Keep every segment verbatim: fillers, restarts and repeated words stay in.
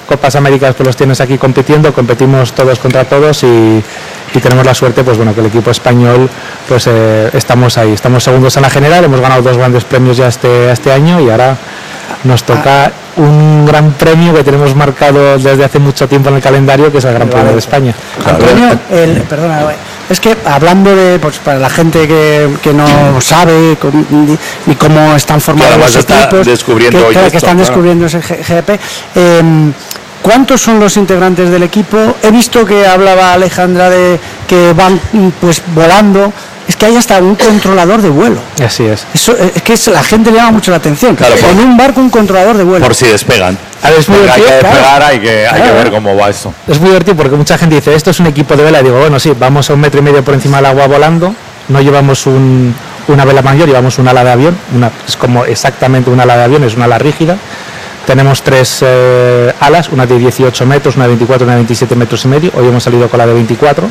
Copas Américas pues los tienes aquí compitiendo, competimos todos contra todos y, y tenemos la suerte pues bueno que el equipo español pues eh, estamos ahí, estamos segundos en la general, hemos ganado dos grandes premios ya este, este año y ahora nos toca un gran premio que tenemos marcado desde hace mucho tiempo en el calendario, que es el Gran Premio de España. Antonio, el, perdona, es que hablando de, pues para la gente que, que no sabe ni cómo están formados los equipos, descubriendo que, hoy claro, esto, que están claro. descubriendo ese G G P, eh, ¿cuántos son los integrantes del equipo? He visto que hablaba Alejandra de que van pues volando. Es que hay hasta un controlador de vuelo. Así es. Eso, es que es, la gente le llama mucho la atención. Claro, en un barco un controlador de vuelo. Por si despegan. A ver, es muy Porque hay que divertido, despegar, claro. hay que, hay Claro. que ver cómo va esto. Es muy divertido porque mucha gente dice, esto es un equipo de vela. Y digo, bueno, sí, vamos a un metro y medio por encima del agua volando. No llevamos un, una vela mayor, llevamos un ala de avión. Una, es como exactamente un ala de avión, es una ala rígida. Tenemos tres eh, alas, una de dieciocho metros, una de veinticuatro, una de veintisiete metros y medio. Hoy hemos salido con la de veinticuatro.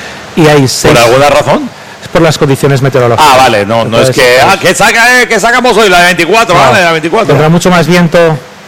Y hay seis... ¿Por alguna razón? Es por las condiciones meteorológicas. Ah, vale, no, no es Entonces, que, pues, ah, que, saca, eh, que sacamos hoy la de veinticuatro, no, vale, la de veinticuatro. Tendrá mucho más viento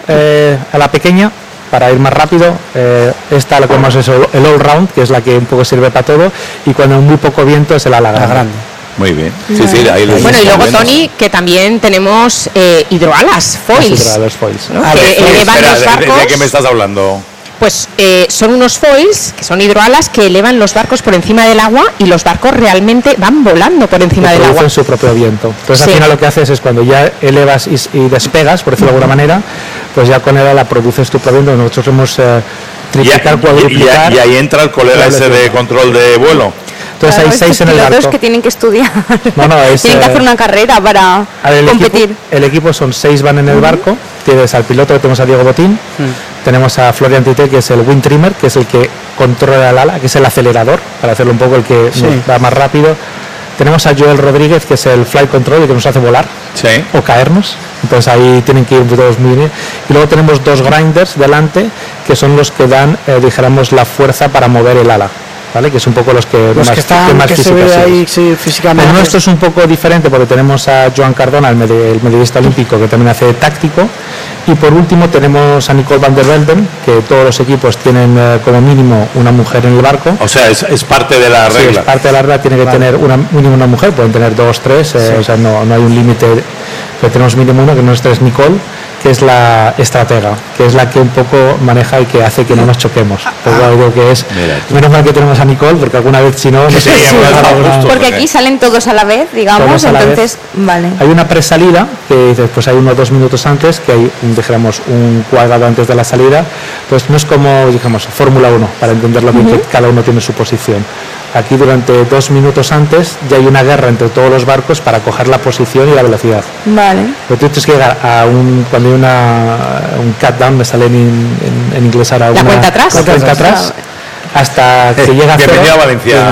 eh, a la pequeña para ir más rápido. Eh, esta lo que llamamos es el all round, que es la que un poco sirve para todo, y cuando hay muy poco viento es el ala grande. grande. Muy bien. Sí, sí, ahí lo Bueno, y luego, viendo. Tony, que también tenemos eh, hidroalas, foils, Los foils. ¿no? Ah, que de- elevan espera, los de- barcos. ¿de, de qué me estás hablando? Pues eh, son unos foils, que son hidroalas, que elevan los barcos por encima del agua y los barcos realmente van volando por encima Que del agua. producen su propio viento. Entonces Sí. al final lo que haces es cuando ya elevas y, y despegas, por decirlo de alguna manera, pues ya con el ala produces tu propio viento. Nosotros hemos eh, Y, triplicar, y- cuadruplicar. y- y ahí entra el colega Claro, ese sí. de control de vuelo. Entonces Claro, hay seis estos en el pilotos barco. que tienen que estudiar. No, no, es, tienen que eh, hacer una carrera para A ver, el competir. equipo, el equipo son seis van en el barco. Tienes al piloto, que tenemos a Diego Botín. Tenemos a Florian Tite, que es el wind trimmer, que es el que controla el ala, que es el acelerador, para hacerlo un poco el que Sí. nos va más rápido. Tenemos a Joel Rodríguez, que es el flight control, el que nos hace volar Sí. o caernos. Entonces ahí tienen que ir todos muy bien. Y luego tenemos dos grinders delante, que son los que dan, eh, dijéramos, la fuerza para mover el ala. ¿Vale? Que es un poco los que Los más, que están, más que se físicos ve son. ahí sí, físicamente. El nuestro es un poco diferente porque tenemos a Joan Cardona, el, medi- el medallista olímpico, que también hace táctico. Y por último tenemos a Nicole van der Velden, que todos los equipos tienen eh, como mínimo una mujer en el barco. O sea, es, es parte de la Sí, regla. es parte de la regla, tiene que tener una, mínimo una mujer, pueden tener dos, tres, eh, o sea, no, no hay un límite, pero tenemos mínimo uno, que nuestra es Nicole, que es la estratega, que es la que un poco maneja y que hace que no nos choquemos. Pues yo digo que es, Mira tú. menos mal que tenemos a Nicole, porque alguna vez si no, no sé, Sí, hemos bueno, dado alguna- justo. Porque porque- aquí salen todos a la vez, digamos, Todos a la entonces, vale. Hay una presalida que dices, pues hay uno o dos minutos antes, que hay, un, dijéramos, un cuadrado antes de la salida. Pues no es como, dijéramos, Fórmula uno, para entenderlo bien, que cada uno tiene su posición. Aquí durante dos minutos antes ya hay una guerra entre todos los barcos para coger la posición y la velocidad. Vale. Pero tú tienes que llegar a un, cuando hay una, un cut-down, me sale en, en, en inglés ahora La una cuenta atrás. la cuenta atrás, hasta que llega a cero. Bienvenido a Valencia.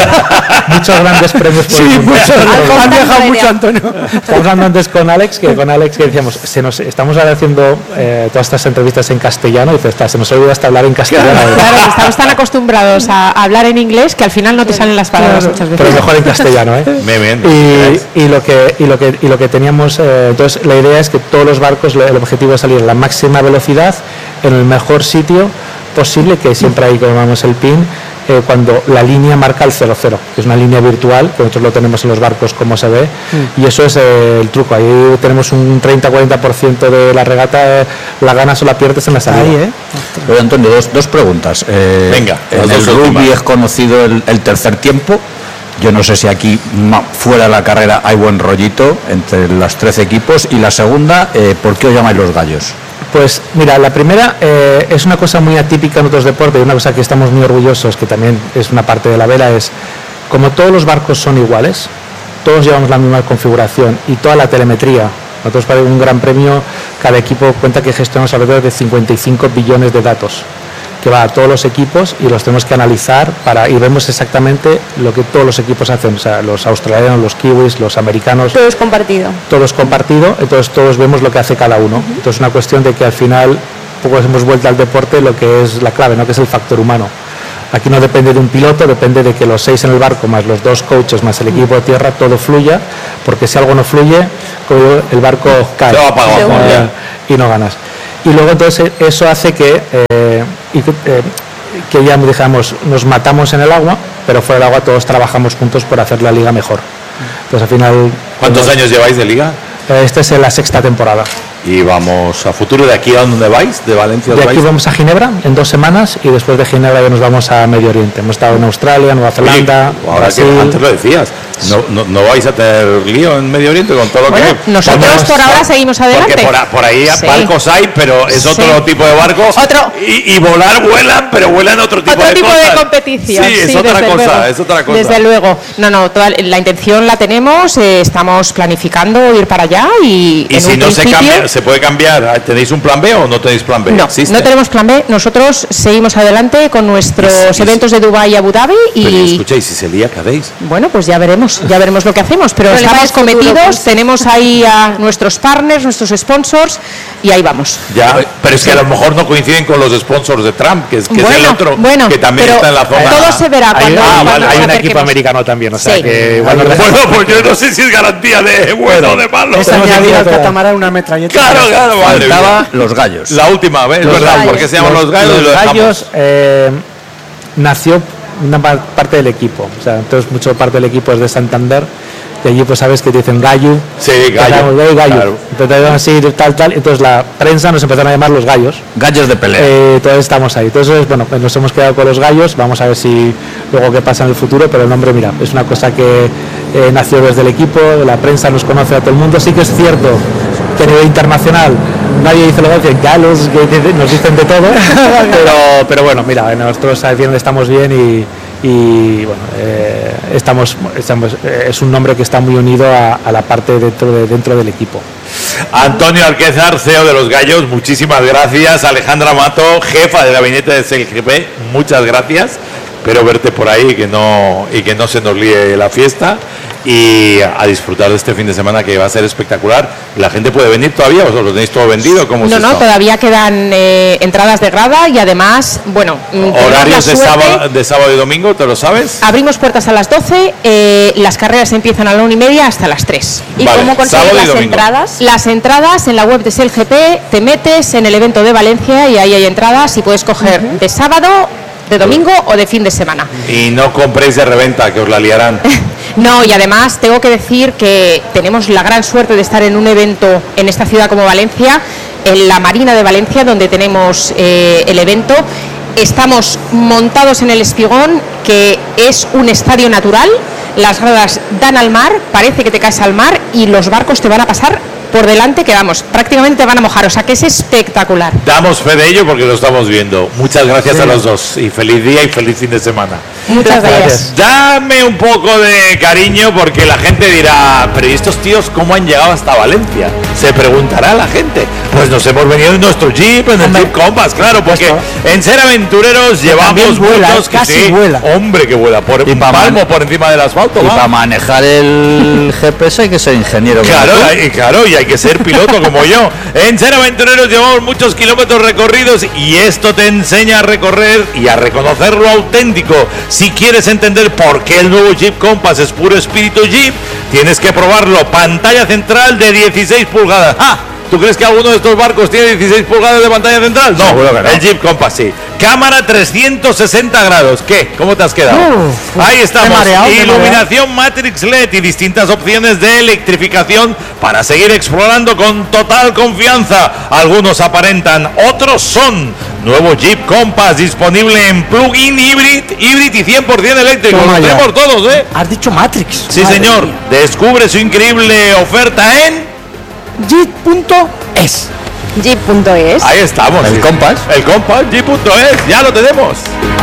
Muchos grandes premios por Sí, el mundo. mucho, Algo han viajado tan mucho, Antonio. Estamos hablando antes con Alex, que con Alex que decíamos, se nos, estamos ahora haciendo eh, todas estas entrevistas en castellano, y dice, "Está, se nos olvida hasta hablar en castellano. Claro, que estamos tan acostumbrados a hablar en inglés que al final no te salen las palabras muchas Pero veces. mejor en castellano, ¿eh? Muy bien. Y, y lo que y lo que y lo que teníamos, eh, entonces la idea es que todos los barcos, el objetivo es salir a la máxima velocidad en el mejor sitio posible, que siempre hay, como llamamos el pin, eh, cuando la línea marca el cero cero, que es una línea virtual, que nosotros lo tenemos en los barcos como se ve, y eso es eh, el truco. Ahí tenemos un treinta a cuarenta por ciento de la regata, eh, la ganas o la pierdes en la salida. Ahí, ¿eh? Oye, Antonio, dos, dos preguntas. Eh, Venga, en las el dos rugby últimas. es conocido el, el tercer tiempo. Yo no sé si aquí ma- fuera de la carrera hay buen rollito entre los trece equipos. Y la segunda, eh, ¿por qué os llamáis los gallos? Pues mira, la primera eh, es una cosa muy atípica en otros deportes, y una cosa que estamos muy orgullosos, que también es una parte de la vela, es como todos los barcos son iguales, todos llevamos la misma configuración y toda la telemetría. Nosotros para un gran premio, cada equipo cuenta que gestionamos alrededor de cincuenta y cinco billones de datos, que va a todos los equipos y los tenemos que analizar para, y vemos exactamente lo que todos los equipos hacen, o sea, los australianos, los kiwis, los americanos, Todo es compartido. todo es compartido, entonces todos vemos lo que hace cada uno. Entonces es una cuestión de que al final poco hemos vuelto al deporte lo que es la clave, ¿no? Que es el factor humano. Aquí no depende de un piloto, depende de que los seis en el barco, más los dos coaches, más el equipo de tierra, todo fluya, porque si algo no fluye, como digo, el barco cae. Se va para abajo, Eh, ya. y no ganas. Y luego entonces eso hace que, eh, y, eh, que ya digamos, nos matamos en el agua, pero fuera del agua todos trabajamos juntos por hacer la liga mejor. Entonces al final... ¿Cuántos hemos, años lleváis de liga? Esta es la sexta temporada. Y vamos a futuro, ¿de aquí a dónde vais? ¿De Valencia? De aquí vais? vamos a Ginebra en dos semanas y después de Ginebra ya nos vamos a Medio Oriente. Hemos estado en Australia, Nueva Zelanda, Oye, ahora Brasil. que antes lo decías, no, no, no vais a tener lío en Medio Oriente con todo lo Bueno, que... nosotros Vamos, por ahora seguimos adelante. Porque por, a- por ahí Sí. barcos hay, pero es otro Sí. tipo de barcos. Otro- Y, y volar vuelan, pero vuelan otro tipo Otro de tipo cosas. de competición. Sí, es otra desde cosa, luego. es otra cosa. Desde luego. No, no, toda la intención la tenemos, eh, estamos planificando ir para allá y. Y en si un no se principio- cambia, ¿se puede cambiar? ¿Tenéis un plan B o no tenéis plan B? No, ¿Existe? no tenemos plan B. Nosotros seguimos adelante con nuestros Y si- eventos de Dubái y Abu Dhabi Pero y. escucháis, si se lía, ¿qué hacéis? Bueno, pues ya veremos, ya veremos lo que hacemos, pero Problema estamos es futuro, cometidos, pues. tenemos ahí a nuestros partners, nuestros sponsors y ahí vamos. Ya, pero es que a lo mejor no coinciden con los sponsors de Trump, que es, que es el Bueno, otro, bueno, que también pero está en la zona. todo se verá Hay, cuando, ah, cuando vale, nos hay un acerquemos. equipo americano también, o sea Sí. que igual nos Bueno, dejan- pues yo no sé si es garantía de bueno o de malo. Es Tenemos añadir equipo al todo. catamarán una metralleta. Claro, claro, madre Faltaba mía. los gallos. La última vez, Los ¿verdad? gallos. ¿Por qué se llaman los, gallos? Los Y lo dejamos. gallos eh, nació una pa- parte del equipo, o sea, entonces mucho parte del equipo es de Santander y allí pues sabes que te dicen gallo, Sí, gallo, gallo, gallo. claro. Entonces así tal tal, entonces la prensa nos empezaron a llamar los gallos. Gallos de pelea. Eh, entonces estamos ahí. Entonces, bueno, pues nos hemos quedado con los gallos. Vamos a ver si luego qué pasa en el futuro. Pero el nombre, mira, es una cosa que eh, nació desde el equipo. La prensa nos conoce a todo el mundo. Sí que es cierto que a nivel internacional nadie dice lo que dicen galos, que dice- nos dicen de todo. pero, pero bueno, mira, nosotros sabemos dónde estamos bien y, y, bueno, eh, estamos, estamos eh, es un nombre que está muy unido a, a la parte dentro, de, dentro del equipo. Antonio Alquezar, C E O de los Gallos, muchísimas gracias. Alejandra Mato, jefa del gabinete de C L G P, muchas gracias. Espero verte por ahí y que no, y que no se nos líe la fiesta. Y a disfrutar de este fin de semana que va a ser espectacular. ¿La gente puede venir todavía? ¿Vosotros lo tenéis todo vendido? ¿Cómo es No, no, esto? todavía quedan eh, entradas de grada y además, bueno, mm, tenemos la ¿Horarios de suerte- sábado, de sábado y domingo? ¿Te lo sabes? Abrimos puertas a las doce, eh, las carreras empiezan a la una y media hasta las tres. ¿Y Vale, cómo conseguir sábado y las domingo. entradas? Las entradas en la web de S E L G P, te metes en el evento de Valencia y ahí hay entradas y puedes coger de sábado, de domingo o de fin de semana. Y no compréis de reventa, que os la liarán. No, y además tengo que decir que tenemos la gran suerte de estar en un evento en esta ciudad como Valencia, en la Marina de Valencia, donde tenemos eh, el evento. Estamos montados en el Espigón, que es un estadio natural. Las gradas dan al mar, parece que te caes al mar y los barcos te van a pasar por delante, que vamos, prácticamente te van a mojar, o sea que es espectacular. Damos fe de ello porque lo estamos viendo. Muchas gracias Sí. a los dos y feliz día y feliz fin de semana. Muchas gracias. Dame un poco de cariño porque la gente dirá, pero ¿y estos tíos cómo han llegado hasta Valencia? Se preguntará la gente. Pues nos hemos venido en nuestro Jeep, en el Jeep Compass, claro, porque en Ser Aventureros llevamos también vuela, muchos ¿eh? que Casi sí, vuela. hombre que vuela, por Y un pa' palmo man- por encima del asfalto. Y va. para manejar el G P S hay que ser ingeniero. como Claro, tú. y claro, y hay que ser piloto como yo. En Ser Aventureros llevamos muchos kilómetros recorridos y esto te enseña a recorrer y a reconocer lo auténtico. Si quieres entender por qué el nuevo Jeep Compass es puro espíritu Jeep, tienes que probarlo. Pantalla central de dieciséis pulgadas. ¡Ah! ¿Tú crees que alguno de estos barcos tiene dieciséis pulgadas de pantalla central? No, Seguro que no. el Jeep Compass sí. Cámara trescientos sesenta grados. ¿Qué? ¿Cómo te has quedado? Uf, Ahí estamos. me he mareado, me he Iluminación Matrix L E D y distintas opciones de electrificación para seguir explorando con total confianza. Algunos aparentan, otros son. Nuevo Jeep Compass disponible en plug-in híbrid, híbrid y cien por ciento eléctrico. Toma Los ya. tenemos todos, ¿eh? Has dicho Matrix. Sí, Madre señor. mía. Descubre su increíble oferta en... Jeep punto es. Jeep punto es. Ahí estamos. El sí. Compass. El Compass, Jeep punto es. Ya lo tenemos.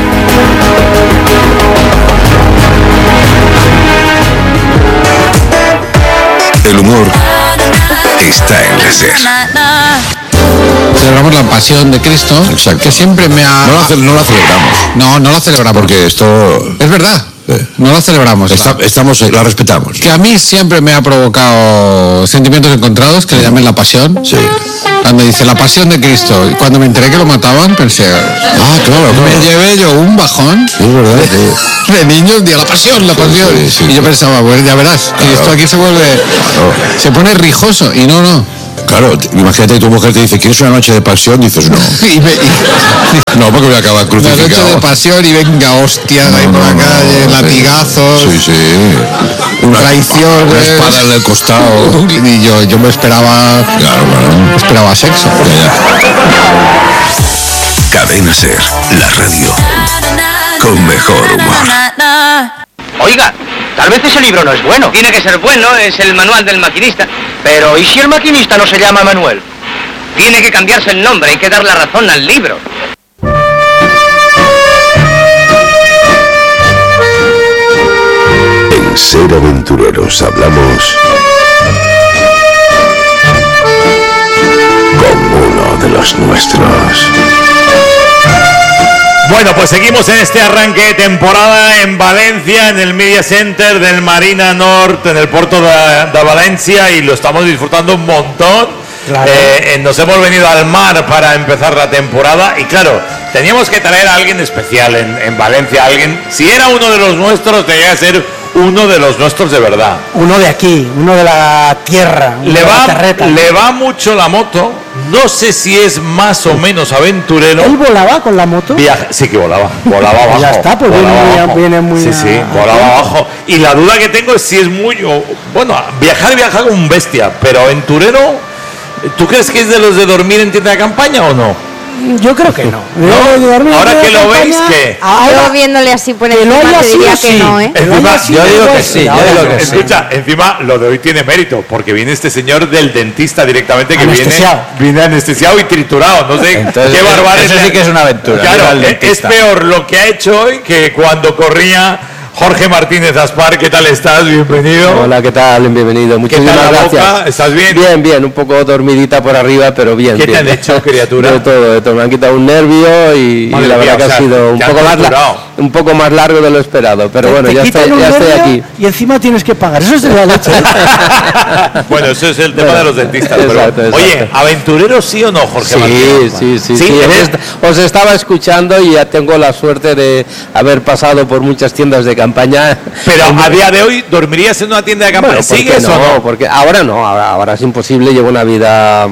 El humor está en la SER. Celebramos la pasión de Cristo, que siempre me ha... No la, ce- no la celebramos, No, no la celebramos. porque esto... Es verdad, Eh. no la celebramos. está- la- estamos, la respetamos. Que a mí siempre me ha provocado sentimientos encontrados, que le llamen la pasión. Sí. Cuando dice la pasión de Cristo, y cuando me enteré que lo mataban, pensé... Ah, claro, Me claro. llevé yo un bajón Sí, es verdad, sí. de niños, día la pasión, la pasión. sí, sí, y yo sí. pensaba, bueno, ya verás, que Claro. esto aquí se vuelve... Se pone rijoso, y no, no. Claro, imagínate que tu mujer te dice, ¿quieres una noche de pasión? Dices, no. Y me- y- No, porque voy a acabar Una noche de crucificado. pasión y venga, hostia, ahí No, por la no, calle, no, latigazos, Sí, sí. Una traiciones. Una espada en el costado. Y yo, yo me esperaba, Claro, claro. esperaba sexo. Cadena Ser, la radio con mejor humor. Oiga, tal vez ese libro no es bueno. Tiene que ser bueno, es el manual del maquinista. Pero, ¿y si el maquinista no se llama Manuel? Tiene que cambiarse el nombre, hay que dar la razón al libro. En Ser Aventureros hablamos con uno de los nuestros. Bueno, pues seguimos en este arranque de temporada en Valencia, en el Media Center del Marina Nord, en el puerto de, de Valencia, y lo estamos disfrutando un montón. Claro. Eh, eh, nos hemos venido al mar para empezar la temporada y claro, teníamos que traer a alguien especial en, en Valencia, alguien, si era uno de los nuestros, tenía que ser uno de los nuestros de verdad. Uno de aquí, uno de la tierra, uno Le de la va, terreta. le va mucho la moto, no sé si es más o menos aventurero. ¿Él volaba con la moto? Viaje, sí que volaba, volaba abajo. Ya está, pues volaba viene muy a- abajo. viene muy Sí, a- sí, a volaba tiempo. abajo. Y la duda que tengo es si es muy, o- bueno, viajar viaja como un bestia, pero aventurero, ¿tú crees que es de los de dormir en tienda de campaña o no? Yo creo que no. ¿No? Yo de dormir en Ahora la que lo veis, campaña, ¿qué? ahora Yo viéndole así por que lo encima haya te diría sido, que sí. no, ¿eh? Que lo haya Encima, sido, yo digo que pues, sí, yo ahora digo no. que sí. Escucha, encima lo de hoy tiene mérito, porque viene este señor del dentista directamente que viene, Anestesiado. viene anestesiado y triturado. No sé Entonces, qué barbaridad. eso sí que es una aventura, Claro, ir al es dentista. peor lo que ha hecho hoy que cuando corría Jorge Martínez Aspar. ¿Qué tal estás? Bienvenido. Hola, ¿qué tal? Bienvenido. ¿Qué Muchísimas tal la gracias. boca? ¿Estás bien? Bien, bien, un poco dormidita por arriba, pero bien. ¿Qué te bien. han hecho, criatura? De todo, de todo. Me han quitado un nervio y, y Madre la mía, verdad que o sea, ha sido un te han poco, más la- torturado. un poco más largo de lo esperado. Pero bueno, Te ya quitan estoy, un ya estoy nervio aquí. y encima tienes que pagar. Eso es de la leche. ¿eh? Bueno, eso es el tema Bueno, de los dentistas. pero- exacto, exacto. Oye, ¿aventurero sí o no, Jorge Sí, Martínez? sí, sí, Sí, sí. Os, eres- est- os estaba escuchando y ya tengo la suerte de haber pasado por muchas tiendas de campaña. Pero a día de hoy, ¿dormirías en una tienda de campaña? Bueno, ¿por qué ¿Sigues no? o no? Porque ahora no, ahora, ahora es imposible, llevo una vida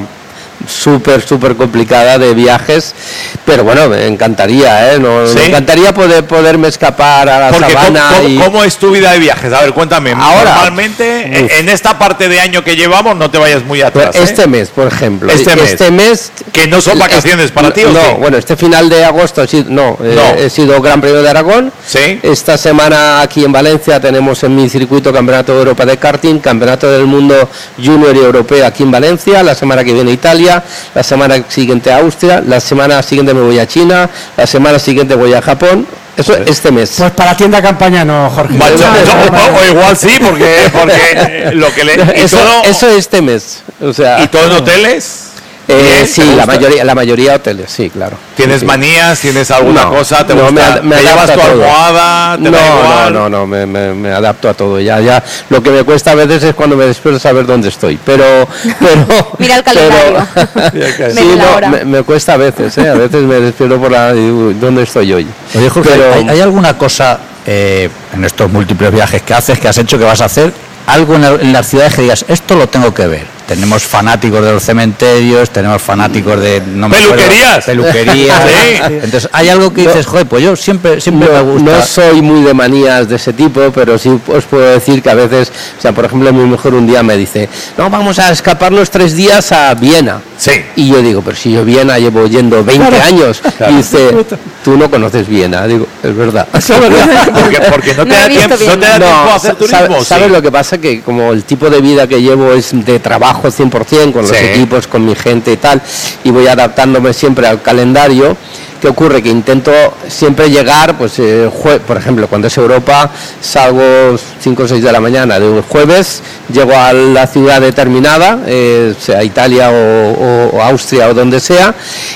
súper, súper complicada de viajes, pero bueno, me encantaría, ¿eh? No, ¿Sí? Me encantaría poder poderme escapar a la Porque ¿cómo, sabana cómo- y... cómo es tu vida de viajes? A ver, cuéntame. Ahora, Normalmente, uf. en esta parte de año que llevamos, no te vayas muy atrás. ¿eh? Este mes, por ejemplo. Este mes. Este mes Que no son vacaciones para ti, ¿o No, sí? bueno, este final de agosto he sido, no, eh, No. he sido Gran Premio de Aragón. Sí. Esta semana aquí en Valencia tenemos en mi circuito Campeonato de Europa de Karting, Campeonato del Mundo Junior y Europeo aquí en Valencia. La semana que viene Italia, la semana siguiente Austria, la semana siguiente me voy a China, la semana siguiente voy a Japón. Eso este mes. Pues para tienda de campaña no, Jorge. Macho, No, no, o, o igual sí, porque, porque eh, lo que le... Y eso, todo, eso este mes. O sea, ¿Y todo en hoteles? eh, Bien, sí, ¿te la gusta? mayoría, la mayoría hoteles, sí, claro. ¿Tienes Sí, sí. manías? ¿Tienes alguna No, cosa? ¿Te no, gusta? me ad- me ¿Te llevas adapto tu a todo. almohada? ¿Te No, da no, igual? no, no, me, me- me adapto a todo. Ya, ya, lo que me cuesta a veces es cuando me despierto saber dónde estoy. Pero, pero Mira el pero- calendario. sí, Media no, hora. me, me cuesta a veces, ¿eh? A veces me despierto por la, y digo, ¿dónde estoy hoy? Oye, Jorge, Pero- ¿hay, hay alguna cosa eh, en estos múltiples viajes que haces, que has hecho, que vas a hacer? Algo en, la- en las ciudades que digas, esto lo tengo que ver. Tenemos fanáticos de los cementerios, tenemos fanáticos de... No me acuerdo, Peluquerías. peluquerías. Sí. Entonces, hay algo que dices, joder, pues yo siempre, siempre me No, gusta. no soy muy de manías de ese tipo, pero sí os puedo decir que a veces, o sea, por ejemplo, mi mujer un día me dice, no, vamos a escaparnos tres días a Viena. Sí. Y yo digo, pero si yo Viena llevo yendo veinte Claro. años. Y dice, tú no conoces Viena. Digo, es verdad. Porque, porque no te No he da visto tiempo, no te da No, tiempo a hacer sa- turismo. sabe- ¿sí? ¿Sabes lo que pasa? Que como el tipo de vida que llevo es de trabajo cien por ciento, con los Sí. equipos, con mi gente y tal, y voy adaptándome siempre al calendario, ¿qué ocurre? Que intento siempre llegar, pues, eh, jue- por ejemplo, cuando es Europa, salgo cinco o seis de la mañana de un jueves, llego a la ciudad determinada, eh, sea Italia o, o- o Austria o donde sea,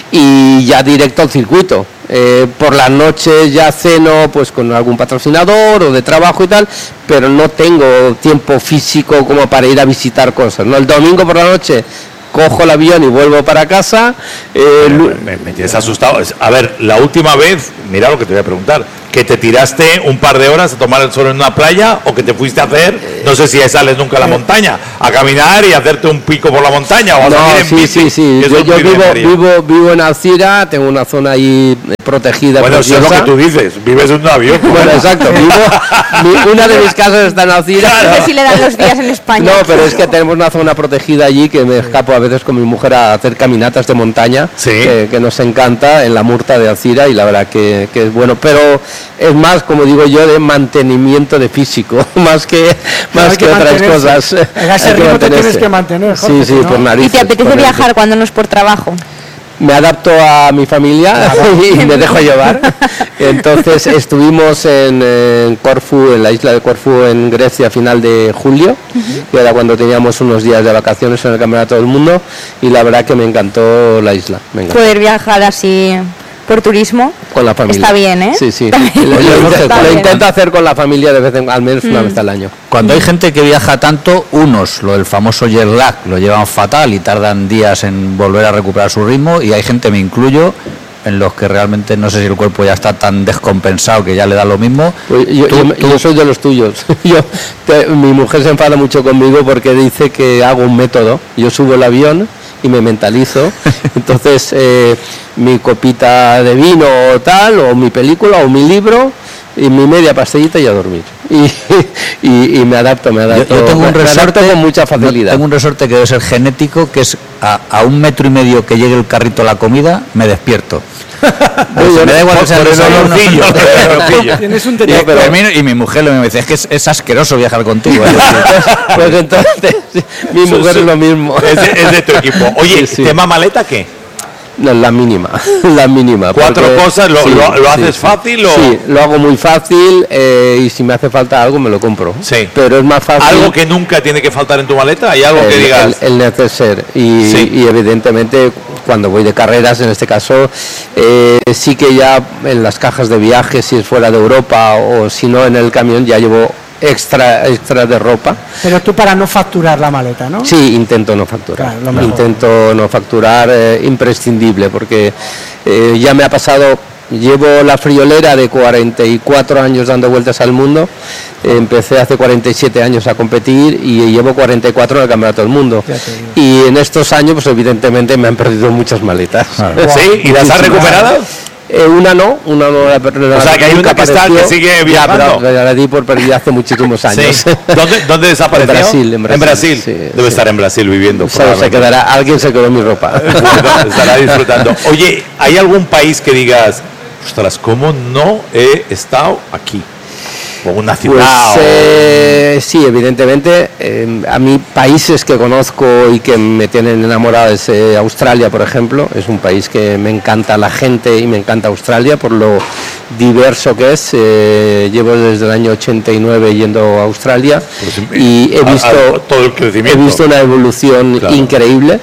y ya directo al circuito. Eh, por las noches ya ceno pues con algún patrocinador o de trabajo y tal, pero no tengo tiempo físico como para ir a visitar cosas, ¿no? El domingo por la noche cojo el avión y vuelvo para casa. eh, lu- Me, me tienes asustado. Es- A ver, la última vez, mira lo que te voy a preguntar. que te tiraste un par de horas a tomar el sol en una playa o que te fuiste a hacer, no sé si sales nunca a la montaña, a caminar y hacerte un pico por la montaña o a No, salir en sí, bici, sí, sí. que Yo, eso es yo muy vivo, bien, María. vivo, vivo en Alcira, tengo una zona ahí protegida. Bueno, eso es lo preciosa. que tú dices, vives en un avión. Bueno, exacto. Vivo, mi- una de mis casas está en Alcira. No sé si le dan los días en España. No, pero es que tenemos una zona protegida allí que me escapo a veces con mi mujer a hacer caminatas de montaña, que, que nos encanta en la Murta de Alcira y la verdad que, que es bueno. Pero es más, como digo yo, de mantenimiento de físico, más que, más hay que, que otras mantenerse. cosas. En ese Hay que ritmo te tienes mantenerse. que mantener, Jorge, Sí, sí, si no- por narices. ¿Y te apetece por narices. viajar cuando no es por trabajo? Me adapto a mi familia y me dejo llevar. Entonces estuvimos en, en Corfú, en la isla de Corfú, en Grecia, a final de julio, que era cuando teníamos unos días de vacaciones en el Campeonato del Mundo, y la verdad que me encantó la isla. Me encantó. Poder viajar así por turismo. Con la familia. Está bien, ¿eh? Sí, sí. Está bien. Lo, lo- Está lo bien. intento hacer con la familia de vez en, al menos una Mm. vez al año. Cuando hay gente que viaja tanto, unos, lo del famoso jet lag, lo llevan fatal y tardan días en volver a recuperar su ritmo, y hay gente, me incluyo, en los que realmente no sé si el cuerpo ya está tan descompensado que ya le da lo mismo. Pues yo, Tú- yo- tú- yo soy de los tuyos. Yo, te- mi mujer se enfada mucho conmigo porque dice que hago un método. Yo subo el avión y me mentalizo. Entonces, eh, mi copita de vino o tal, o mi película, o mi libro, y mi media pastillita y a dormir. Y, y, y me adapto, me Yo, adapto. yo tengo un me adapto resorte con mucha facilidad. Tengo un resorte que debe ser genético, que es a, a un metro y medio que llegue el carrito a la comida, me despierto. Pues me da igual que sea por el el desayuno, olorcillo, no, por el olorcillo. Tienes un Y, detector. termino y mi mujer lo mismo, me dice, es que es, es asqueroso viajar contigo. ¿eh? Pues entonces, mi mujer es lo mismo. Es de, es de tu equipo. Oye, Sí, sí. ¿tema maleta qué? No, la mínima, la mínima. ¿Cuatro porque- cosas? ¿Lo, lo- lo haces fácil o...? Sí, lo hago muy fácil eh, y si me hace falta algo me lo compro. Sí. Pero es más fácil. ¿Algo que nunca tiene que faltar en tu maleta? ¿Hay algo que el, digas? el, el neceser y, Sí. y evidentemente cuando voy de carreras, en este caso, eh, sí que ya en las cajas de viaje, si es fuera de Europa o si no en el camión, ya llevo extra extra de ropa. Pero tú para no facturar la maleta, ¿no? Sí, intento no facturar. Claro, lo mejor. Intento no facturar, eh, imprescindible, porque eh, ya me ha pasado, llevo la friolera de cuarenta y cuatro años dando vueltas al mundo. Eh, empecé hace cuarenta y siete años a competir y llevo cuarenta y cuatro en el Campeonato del Mundo. Ya te digo. Y en estos años, pues evidentemente me han perdido muchas maletas. ¿Sí? ¿Y las has recuperado? Eh, una no, una no la per- O sea, que hay nunca una que está- apareció. que sigue Ya, viajando. pero la di por perdida hace muchísimos años. Sí. ¿Dónde, ¿Dónde desapareció? En Brasil, en Brasil. En Brasil. Sí, Debe sí. estar en Brasil viviendo. Solo se probablemente. quedará, alguien se quedó en mi ropa. Estará disfrutando. Oye, ¿hay algún país que digas, ostras, cómo no he estado aquí? O una ciudad. Pues o- eh, sí, evidentemente. eh, a mí países que conozco y que me tienen enamorado es eh, Australia, por ejemplo. Es un país que me encanta la gente y me encanta Australia por lo diverso que es. Eh, llevo desde el año ochenta y nueve yendo a Australia Pues, y he a- a- visto, todo el he crecimiento. visto una evolución Claro. increíble.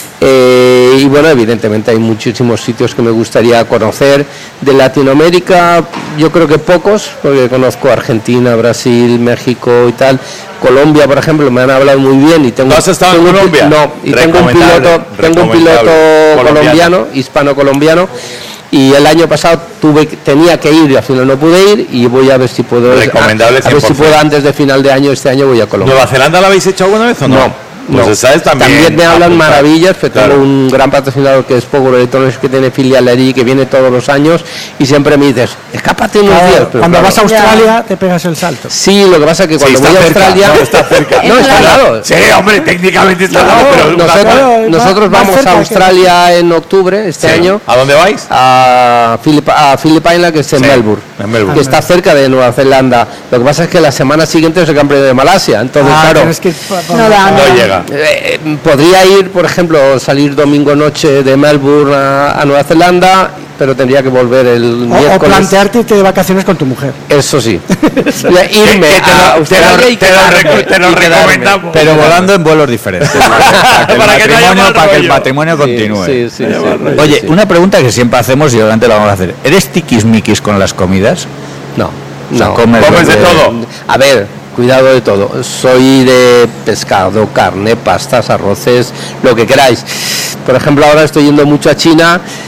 Eh, y bueno, evidentemente hay muchísimos sitios que me gustaría conocer. De Latinoamérica, yo creo que pocos, porque conozco Argentina, Brasil, México y tal. Colombia, por ejemplo, me han hablado muy bien y tengo. ¿No has estado en tengo un pi- Colombia? No, y tengo un Recomendable, piloto, tengo un piloto recomendable. colombiano, Colombiano. hispano-colombiano. Y el año pasado tuve tenía que ir y al final no pude ir y voy a ver si puedo. Recomendable a, a ver si cien por ciento. puedo antes de final de año, este año voy a Colombia. ¿Nueva Zelanda la habéis hecho alguna vez o no? No. Pues No. esa es también. me hablan apuntar. maravillas, pero Claro. tengo un gran patrocinador que es Power Electronics, que tiene filial allí, que viene todos los años y siempre me dices, escápate unos Claro, días. Pero cuando claro. vas a Australia te pegas el salto. Sí, lo que pasa es que Sí, cuando está voy a cerca, Australia... no, está cerca. No, está al lado. Sí, hombre, técnicamente está al No, lado, pero nosotros, Claro, nosotros más vamos cerca a que- Australia en octubre este Sí. año, ¿A dónde vais? a Phillip, a Phillip Island, que es en Sí, Melbourne, en Melbourne. que está cerca de Nueva Zelanda. Lo que pasa es que la semana siguiente es el Campeonato de Malasia, entonces Ah, claro, tienes que ir pa- pa- No da, No no. llega. eh, podría ir, por ejemplo, salir domingo noche de Melbourne a, a Nueva Zelanda, pero tendría que volver el O, o miércoles. plantearte irte de vacaciones con tu mujer. Eso sí. Irme Que- que te lo- a te Australia lo- y te lo quedarme, reco- te lo y quedarme. recomendamos. Pero volando en vuelos diferentes. para que el Para que no haya matrimonio, mal para que el rollo. matrimonio continúe. Sí, sí, sí, sí. Oye, Sí. una pregunta que siempre hacemos y obviamente la vamos a hacer. ¿Eres tiquismiquis con las comidas? No, O sea, no. comes Comes de donde- todo. A ver, cuidado de todo. Soy de pescado, carne, pastas, arroces, lo que queráis. Por ejemplo, ahora estoy yendo mucho a China.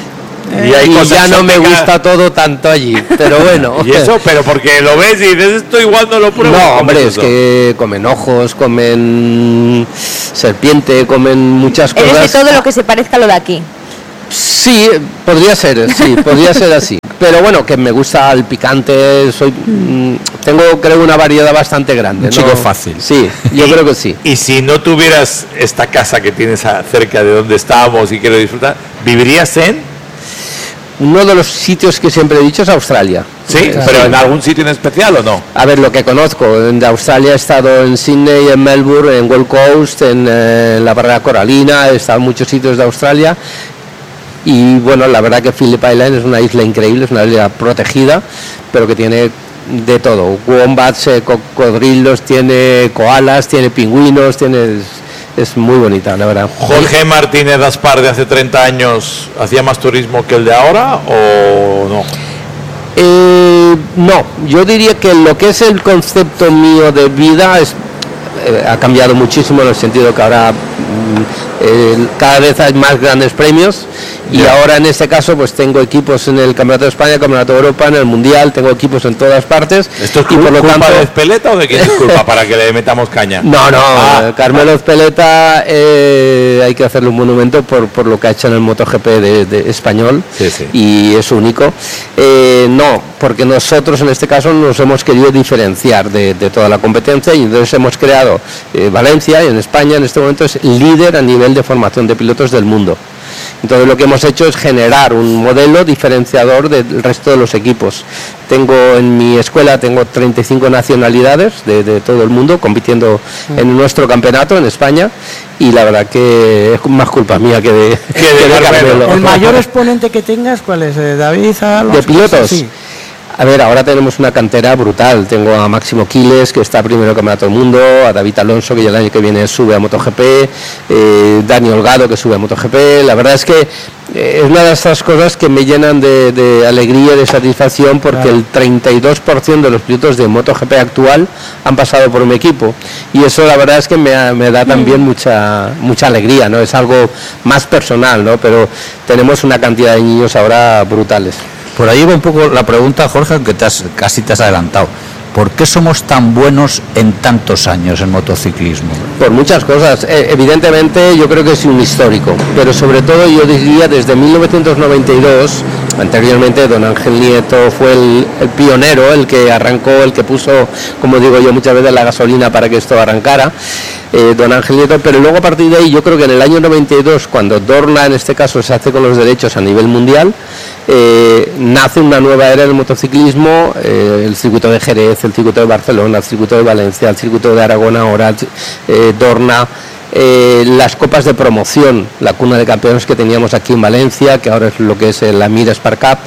Y, hay y cosas ya no me exóticas. gusta todo tanto allí, pero bueno. Y eso, pero porque lo ves y dices, esto igual no lo pruebo. No, hombre, es eso. que comen ojos, comen serpiente, comen muchas Eres de cosas. todo lo que se parezca a lo de aquí. Sí, podría ser, sí, podría ser así. Pero bueno, que me gusta el picante, soy, mm, tengo creo una variedad bastante grande. Un ¿no? chico fácil. Sí, yo Y- creo que sí. Y si no tuvieras esta casa que tienes a- cerca de donde estábamos y quiero disfrutar, ¿vivirías en? Uno de los sitios que siempre he dicho es Australia. Sí, pero en algún sitio en especial o no. A ver, lo que conozco, de Australia he estado en Sydney, en Melbourne, en Gold Coast, en, eh, en la Barrera Coralina, he estado en muchos sitios de Australia. Y bueno, la verdad que Phillip Island es una isla increíble, es una isla protegida, pero que tiene de todo. Wombats, eh, cocodrilos, tiene koalas, tiene pingüinos, tiene... Es muy bonita, la verdad. Jorge Martínez Gaspar de hace treinta años hacía más turismo que el de ahora o no. Eh, no, yo diría que lo que es el concepto mío de vida es, eh, ha cambiado muchísimo en el sentido que ahora mm, eh, cada vez hay más grandes premios y Ya. ahora en este caso pues tengo equipos en el Campeonato de España, Campeonato de Europa, en el Mundial, tengo equipos en todas partes. ¿Esto es y por lo culpa tanto de Espeleta o de quién es culpa para que le metamos caña? no, no, Ah. eh, Carmelo Espeleta eh, hay que hacerle un monumento por, por lo que ha hecho en el MotoGP de, de español Sí, sí. y es único. Eh, no, porque nosotros en este caso nos hemos querido diferenciar de, de toda la competencia y entonces hemos creado eh, Valencia, y en España en este momento es líder a nivel de formación de pilotos del mundo. Entonces lo que hemos hecho es generar un modelo diferenciador del resto de los equipos. Tengo en mi escuela tengo treinta y cinco nacionalidades de, de todo el mundo compitiendo en nuestro campeonato en España y la verdad que es más culpa mía que de, Que de Carmelo. Carmelo. ¿El mayor exponente que tengas cuál es? Eh, ¿David Alonso? ¿De pilotos? Sí. A ver, ahora tenemos una cantera brutal. Tengo a Máximo Quiles, que está primero en el Campeonato del Mundo, a David Alonso, que ya el año que viene sube a MotoGP, eh, Dani Holgado, que sube a MotoGP. La verdad es que eh, es una de estas cosas que me llenan de, de alegría y de satisfacción, porque Claro. el treinta y dos por ciento de los pilotos de MotoGP actual han pasado por mi equipo. Y eso la verdad es que me, me da también mucha, mucha alegría, ¿no? Es algo más personal, ¿no? Pero tenemos una cantidad de niños ahora brutales. Por ahí va un poco la pregunta, Jorge, aunque te has, casi te has adelantado. ¿Por qué somos tan buenos en tantos años en motociclismo? Por muchas cosas. Eh, evidentemente yo creo que es un histórico, pero sobre todo yo diría desde mil novecientos noventa y dos, anteriormente don Ángel Nieto fue el, el pionero, el que arrancó, el que puso, como digo yo muchas veces, la gasolina para que esto arrancara, eh, don Ángel Nieto, pero luego a partir de ahí yo creo que en el año noventa y dos, cuando Dorna en este caso se hace con los derechos a nivel mundial, eh, nace una nueva era del motociclismo, eh, el circuito de Jerez, el circuito de Barcelona, el circuito de Valencia, el circuito de Aragón ahora, eh, Dorna, eh, las copas de promoción, la cuna de campeones que teníamos aquí en Valencia, que ahora es lo que es la Mira Spark Cup,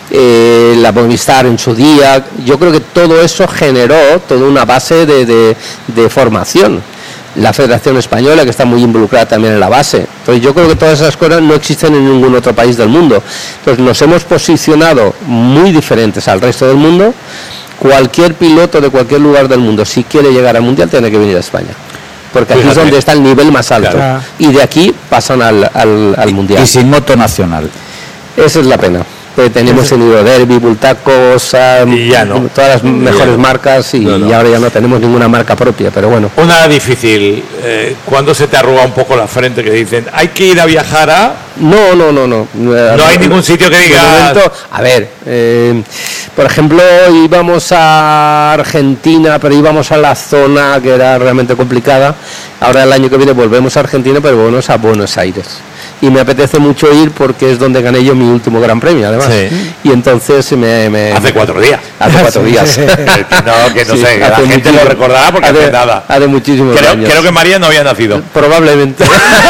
eh, la Movistar en su día. Yo creo que todo eso generó toda una base de, de, de formación. La Federación Española, que está muy involucrada también en la base. Entonces yo creo que todas esas cosas no existen en ningún otro país del mundo. Entonces nos hemos posicionado muy diferentes al resto del mundo. Cualquier piloto de cualquier lugar del mundo, si quiere llegar al Mundial, tiene que venir a España. Porque aquí Fíjate. es donde está el nivel más alto. Claro. Y de aquí pasan al, al, al Mundial. Y sin moto nacional. Esa es la pena. Eh, tenemos el Euro Derby, Bultacos, Y ya no. todas las mejores Ya no. marcas y, No, no. y ahora ya no tenemos ninguna marca propia, pero bueno. Una difícil, eh, cuando se te arruga un poco la frente que dicen, hay que ir a viajar a... No, no, no, no. No hay ningún sitio que De diga... momento, a ver, eh, por ejemplo, íbamos a Argentina, pero íbamos a la zona que era realmente complicada. Ahora el año que viene volvemos a Argentina, pero volvemos a Buenos Aires. Y me apetece mucho ir porque es donde gané yo mi último gran premio, además. Sí. Y entonces me... me- Hace cuatro días. Hace cuatro días. Que no, que no Sí, sé, que la hace gente lo muchísimo- recordará porque hace nada. Hace muchísimos Creo, años. creo que María no había nacido. Probablemente.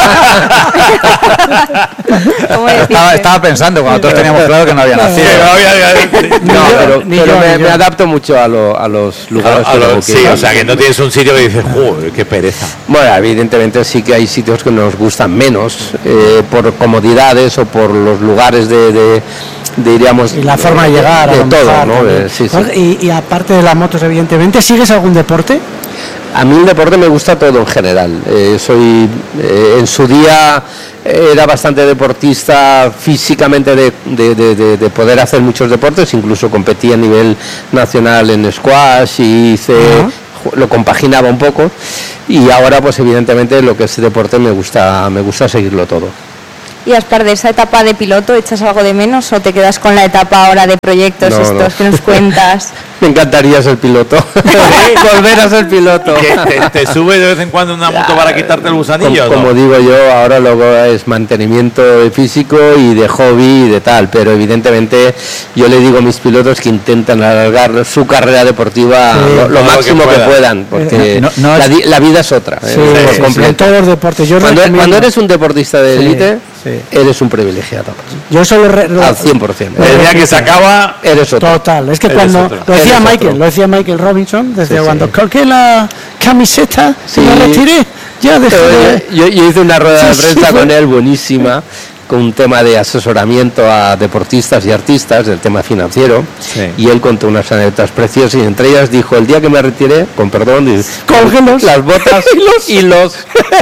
¿Cómo decirte? Estaba, estaba pensando, cuando todos teníamos claro que no había nacido. Que no había- No, pero, ni pero yo, me, ni me yo. adapto mucho a, lo- a los lugares A- a que lo- tengo que sí, ir. o sea que no tienes un sitio que dices, joder, qué pereza. Bueno, evidentemente sí que hay sitios que nos gustan menos, eh, por comodidades o por los lugares de, de, de, diríamos... Y la forma de llegar, a De lo todo, mejor ¿no? también. De- sí, sí. Jorge, Y, y aparte de las motos, evidentemente, ¿sigues algún deporte? A mí el deporte me gusta todo en general. Eh, soy eh, en su día era bastante deportista físicamente de, de, de, de, de poder hacer muchos deportes, incluso competí a nivel nacional en squash y hice, uh-huh. lo compaginaba un poco, y ahora pues evidentemente lo que es deporte me gusta, me gusta seguirlo todo. Y Aspar, de esa etapa de piloto, ¿echas algo de menos o te quedas con la etapa ahora de proyectos no, estos no. que nos cuentas? Me encantaría ser piloto. Volver a ser piloto. ¿Te, te sube de vez en cuando una moto para quitarte el gusanillo? Como, ¿no? como digo yo, ahora luego es mantenimiento físico y de hobby y de tal, pero evidentemente yo le digo a mis pilotos que intenten alargar su carrera deportiva sí, lo, lo máximo que, que puedan, porque no, no la, es... la vida es otra. Sí, ¿eh? Sí, por sí, en todos los deportes. Yo cuando, cuando eres un deportista de élite, sí, sí. eres un privilegiado. Yo solo re, re, al cien por ciento. El día que se acaba, eres otro. Total, es que eres cuando otro. lo decía eres Michael, otro. lo decía Michael Robinson, desde sí, cuando sí. colgué la camiseta, sí. me retiré, ya dejé de... yo, yo hice una rueda de prensa sí, con él buenísima, con un tema de asesoramiento a deportistas y artistas del tema financiero, sí. y él contó unas anécdotas preciosas, y entre ellas dijo: el día que me retiré, con perdón, colgué las botas y los y los,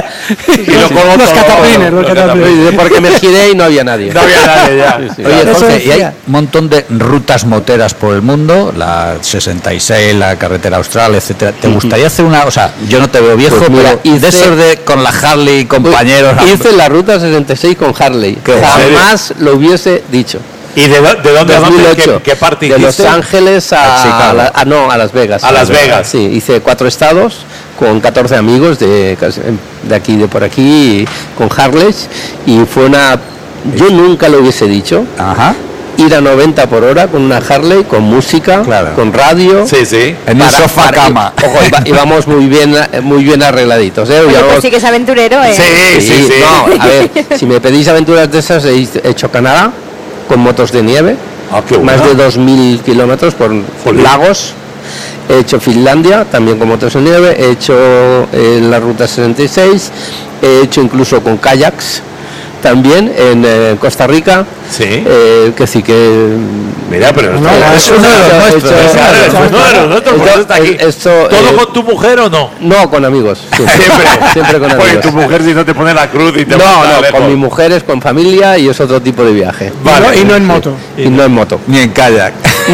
y los, los, los catapines, los catapines, porque me giré y no había nadie. No había nadie ya. Sí, sí. Oye, Jorge, y hay un montón de rutas moteras por el mundo, la sesenta y seis, la carretera austral, etcétera. ¿Te gustaría hacer una, o sea, yo no te veo viejo, pues mira, pero hice, de esos de con la Harley compañeros? Hice la ruta sesenta y seis con Harley. Jamás lo hubiese dicho. ¿Y de, de dónde a dónde? ¿Qué, qué parte hiciste? De Los Ángeles a, a, la, a no a Las Vegas. A Las Vegas. Sí, hice cuatro estados con catorce amigos de, de aquí de por aquí con Harley, y fue una, yo nunca lo hubiese dicho. Ajá. Ir a noventa por hora con una Harley, con música, claro. con radio. Sí, sí. En un sofá para, cama. Y, ojo, íbamos muy bien, muy bien arregladitos. ¿eh? Oye, íbamos, pues sí que es aventurero, ¿eh? Sí, sí, sí. sí. No, a ver, si me pedís aventuras de esas, he hecho Canadá con motos de nieve, ah, qué más de dos mil kilómetros por, por lagos. He hecho Finlandia, también con motos de nieve. He hecho eh, la ruta sesenta y seis. He hecho incluso con kayaks. También en eh, Costa Rica, sí, eh, que sí que mira, pero no, no, es uno de los nuestros, es uno de los nuestros, por eso está aquí. Esto, ¿Todo eh, con tu mujer o no? No, con amigos. Siempre, siempre, siempre con amigos. Porque tu mujer si no te pone la cruz y te no, no, lejos. Con mi mujer es con familia y es otro tipo de viaje. Vale, y, no, y no en moto. Y, y no en moto. Ni en kayak.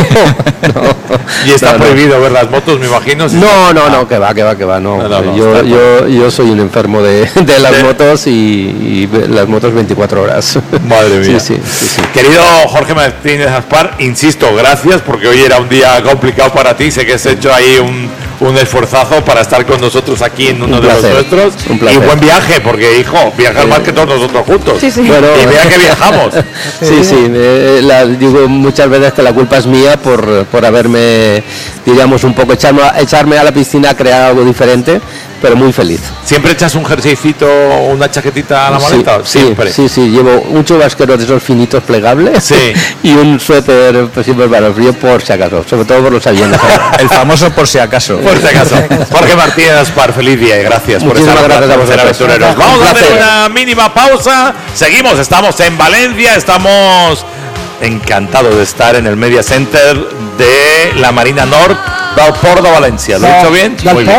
No, no. Y está no, prohibido no. ver las motos, me imagino. Si no, no, no, que va, que va, que va. No, no, no, no yo, yo, yo soy un enfermo de, de las ¿sí? motos y, y las motos veinticuatro horas. Madre mía. Sí, sí, sí, sí. Querido Jorge Martínez Aspar, insisto, gracias, porque hoy era un día complicado para ti. Sé que has hecho ahí un, un esforzazo para estar con nosotros aquí en uno un de placer, los nuestros. Un placer. Y buen viaje, porque, hijo, viajas sí. más que todos nosotros juntos. Sí, sí. Bueno, y vea que viajamos. Sí, sí. Eh, la, digo muchas veces que la culpa es mía por, por haberme, digamos, un poco echarme, echarme a la piscina a crear algo diferente, pero muy feliz. ¿Siempre echas un jerseycito o una chaquetita a la maleta? Sí, siempre. Sí, sí, llevo un chubasquero de esos finitos plegables, sí, y un suéter pues, siempre para el frío por si acaso, sobre todo por los aviones. El famoso por si acaso. Por si acaso. Jorge Martínez Aspar, feliz día y gracias Muchísimas por estar gracias a aventureros. Vamos a hacer una mínima pausa. Seguimos, estamos en Valencia, estamos encantados de estar en el Media Center de la Marina Nord del Port de Valencia. ¿Lo he dicho bien? Muy bien.